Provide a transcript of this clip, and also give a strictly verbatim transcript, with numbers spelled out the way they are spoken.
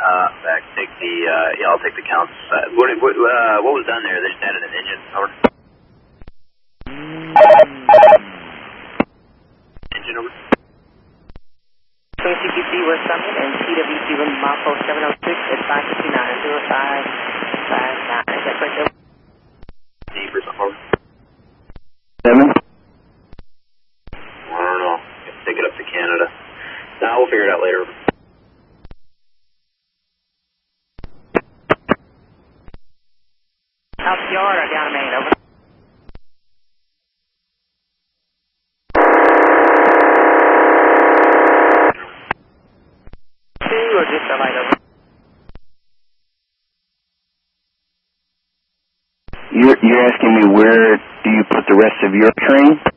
Uh, back, take the, uh, yeah, I'll take the counts. Uh, what, what, uh, what was done there? They just added an engine, over. Engine, over. So C P C West Summit and T W C room Mafo seven oh six at five fifty-nine, zero five five nine. That's right there. D for some, over. Seven? I don't know. Take it up to Canada. Nah, we'll figure it out later. Out the yard or down the main, over. Two or just a light, over. You're, you're asking me where do you put the rest of your train?